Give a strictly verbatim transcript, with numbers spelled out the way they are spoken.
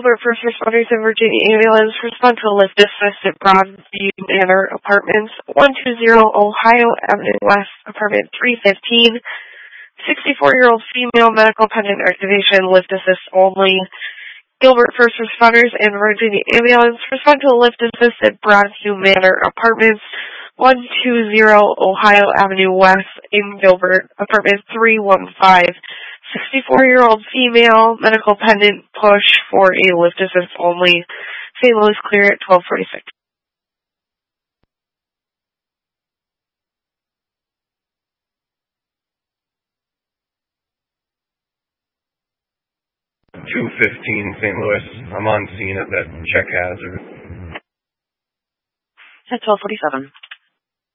Gilbert First Responders and Virginia Ambulance respond to a lift assist at Broadview Manor Apartments, one two zero Ohio Avenue West, apartment three fifteen. sixty-four-year-old female, medical pendant activation, lift assist only. Gilbert First Responders and Virginia Ambulance respond to a lift assist at Broadview Manor Apartments, one two zero Ohio Avenue West in Gilbert, apartment three one five. sixty-four-year-old female, medical pendant push for a lift assist only. Saint Louis clear at twelve forty-six. two fifteen Saint Louis. I'm on scene at that check hazard. At twelve forty-seven.